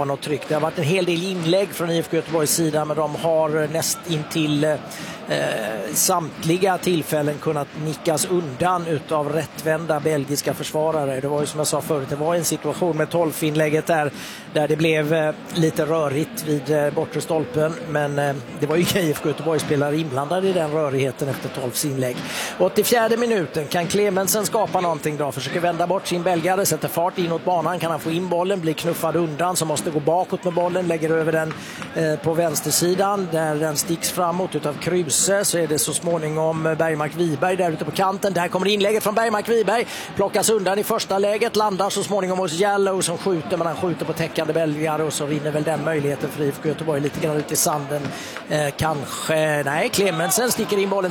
skapa något tryck. Det har varit en hel del inlägg från IFK Göteborgs sida, men de har näst intill samtliga tillfällen kunnat nickas undan utav rättvända belgiska försvarare. Det var ju som jag sa förut, det var en situation med 12-inlägget där det blev lite rörigt vid bortre stolpen, men det var ju IFK Göteborgs-spelare inblandade i den rörigheten efter 12 inlägg. 84 minuten kan Clemensen skapa någonting då, försöker vända bort sin belgare, sätter fart inåt banan, kan han få in bollen, blir knuffad undan, så måste gå bakåt med bollen, lägger över den på vänstersidan där den sticks framåt utav Kruse, så är det så småningom Bergmark Wiberg där ute på kanten. Där kommer inlägget från Bergmark Wiberg, plockas undan i första läget, landar så småningom hos Jallow som skjuter, men han skjuter på täckande belgare och så rinner väl den möjligheten för IFK Göteborg lite grann ut i sanden. Kanske, nej, Clemensen sticker in bollen